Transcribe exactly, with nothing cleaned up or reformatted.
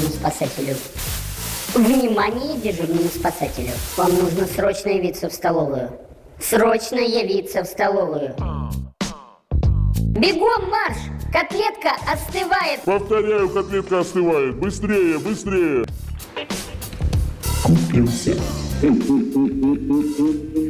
дежурному спасателю. Внимание дежурному спасателю. Вам нужно срочно явиться в столовую. Срочно явиться в столовую. Бегом марш! Котлетка остывает! Повторяю, котлетка остывает. Быстрее, быстрее. Купился.